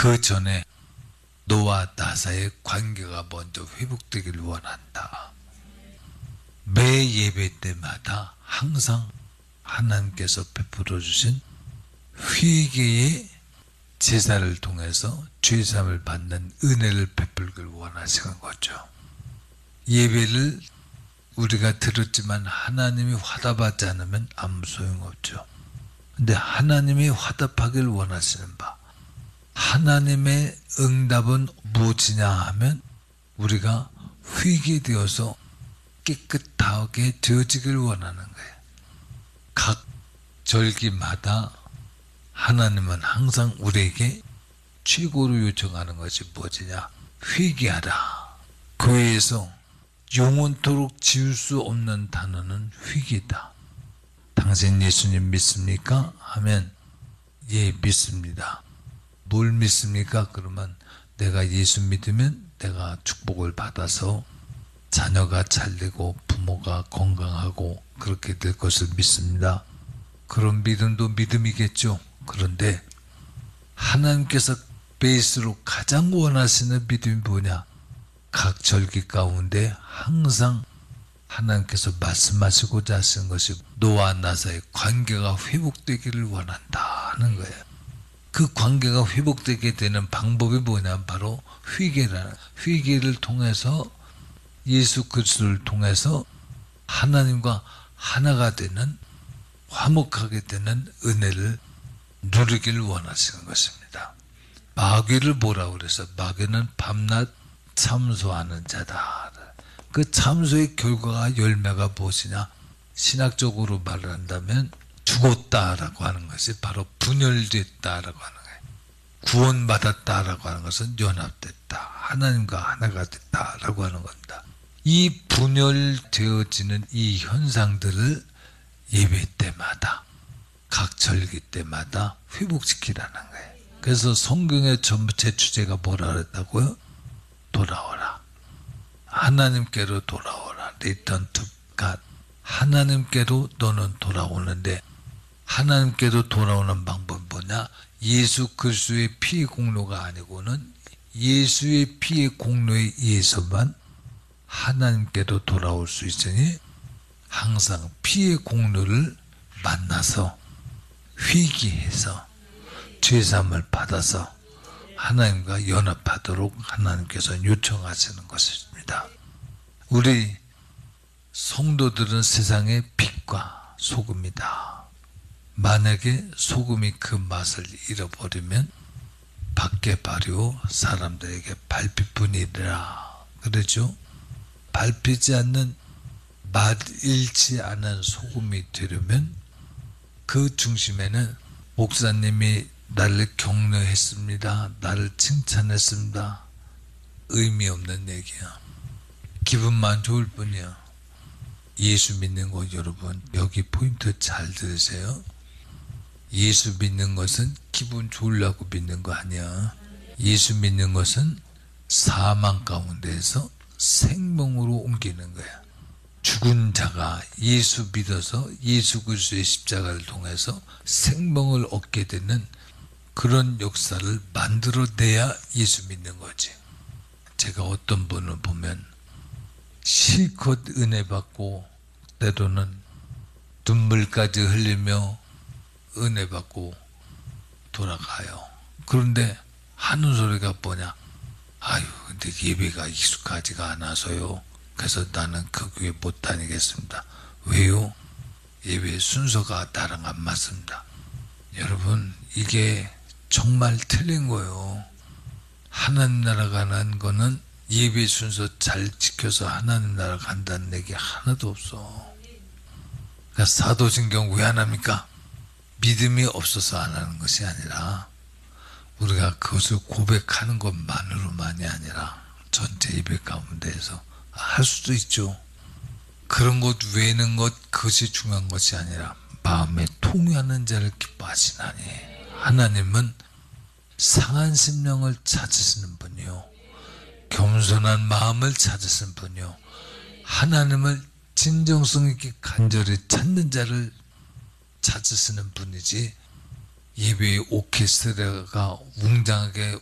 그 전에 너와 나 사이의 관계가 먼저 회복되기를 원한다. 매 예배 때마다 항상 하나님께서 베풀어 주신 회개의 제사를 통해서 죄사함을 받는 은혜를 베풀기를 원하시는 거죠. 예배를 우리가 들었지만 하나님이 화답하지 않으면 아무 소용없죠. 근데 하나님이 화답하기를 원하시는 바, 하나님의 응답은 무엇이냐 하면 우리가 회개되어서 깨끗하게 되어지기를 원하는 거예요. 각 절기마다 하나님은 항상 우리에게 최고로 요청하는 것이 무엇이냐? 회개하라. 교회에서 영원토록 지울 수 없는 단어는 회개다. 당신 예수님 믿습니까? 하면 예, 믿습니다. 뭘 믿습니까? 그러면 내가 예수 믿으면 내가 축복을 받아서 자녀가 잘되고 부모가 건강하고 그렇게 될 것을 믿습니다. 그런 믿음도 믿음이겠죠. 그런데 하나님께서 베이스로 가장 원하시는 믿음이 뭐냐? 각 절기 가운데 항상 하나님께서 말씀하시고자 하시는 것이 너와 나 사이의 관계가 회복되기를 원한다 하는 거예요. 그 관계가 회복되게 되는 방법이 뭐냐? 바로 회개를 통해서 예수 그리스도를 통해서 하나님과 하나가 되는 화목하게 되는 은혜를 누리기를 원하시는 것입니다. 마귀를 뭐라고 그래서 마귀는 밤낮 참소하는 자다. 그 참소의 결과가 열매가 무엇이냐? 신학적으로 말을 한다면 죽었다라고 하는 것이 바로 분열됐다라고 하는 거예요. 구원받았다라고 하는 것은 연합됐다. 하나님과 하나가 됐다라고 하는 겁니다. 이 분열되어지는 이 현상들을 예배 때마다 각 절기 때마다 회복시키라는 거예요. 그래서 성경의 전체 주제가 뭐라 그랬다고요? 돌아오라. 하나님께로 돌아오라. Return to God. 하나님께로 너는 돌아오는데 하나님께로 돌아오는 방법은 뭐냐? 예수 그리스도의 피의 공로가 아니고는 예수의 피의 공로에 의해서만 하나님께로 돌아올 수 있으니 항상 피의 공로를 만나서 회개해서 죄사함을 받아서 하나님과 연합하도록 하나님께서 요청하시는 것입니다. 우리 성도들은 세상의 빛과 소금이다. 만약에 소금이 그 맛을 잃어버리면 밖에 발효 사람들에게 발빛뿐이라 그러죠. 밟히지 않는 맛 잃지 않은 소금이 되려면 그 중심에는 목사님이 나를 격려했습니다. 나를 칭찬했습니다. 의미 없는 얘기야. 기분만 좋을 뿐이야. 예수 믿는 거 여러분 여기 포인트 잘 들으세요. 예수 믿는 것은 기분 좋으려고 믿는 거 아니야. 예수 믿는 것은 사망 가운데에서 생명으로 옮기는 거야. 죽은 자가 예수 믿어서 예수 그리스도의 십자가를 통해서 생명을 얻게 되는 그런 역사를 만들어내야 예수 믿는 거지. 제가 어떤 분을 보면 실컷 은혜 받고 때로는 눈물까지 흘리며 은혜 받고 돌아가요. 그런데 하는 소리가 뭐냐? 아유, 근데 예배가 익숙하지가 않아서요. 그래서 나는 그 교회 못 다니겠습니다. 왜요? 예배 순서가 나랑 안 맞습니다. 여러분, 이게 정말 틀린 거예요. 하나님 나라 가는 거는 예배 순서 잘 지켜서 하나님 나라 간다는 얘기 하나도 없어. 그러니까 사도신경 왜 안 합니까? 믿음이 없어서 안 하는 것이 아니라 우리가 그것을 고백하는 것만으로만이 아니라 전체 예배 가운데에서 할 수도 있죠. 그런 것 외에는 그것이 중요한 것이 아니라 마음에 통하는 자를 기뻐하시나니 하나님은 상한 심령을 찾으시는 분이요 겸손한 마음을 찾으시는 분이요 하나님을 진정성 있게 간절히 찾는 자를 찾으시는 분이지 예배의 오케스트라가 웅장하게